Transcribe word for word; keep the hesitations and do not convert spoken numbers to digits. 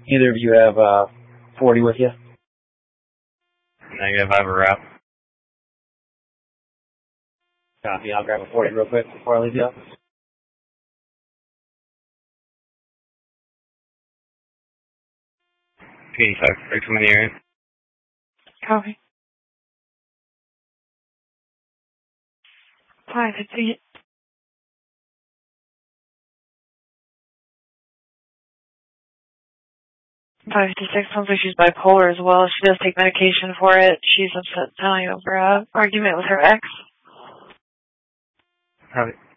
Either of you have uh, forty with you? Negative, I have a wrap. Copy. I'll grab a forty real quick before I leave the office. P eighty-five, are you coming here? Copy. Five, it's eight. five fifty-six sounds like she's bipolar as well. She does take medication for it. She's upset telling over an argument with her ex. Copy.